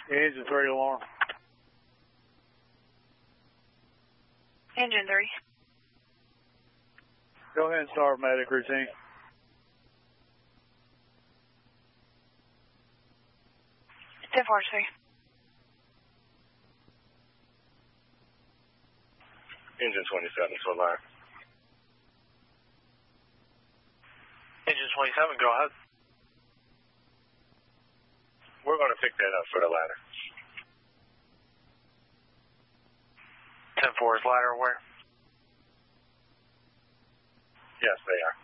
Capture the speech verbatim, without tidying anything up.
Engine three alarm. Engine three. Go ahead and start medic routine. ten four three. Engine twenty-seven, so line. Engine twenty-seven, go ahead. We're going to pick that up for the ladder. ten four is ladder aware? Yes, they are.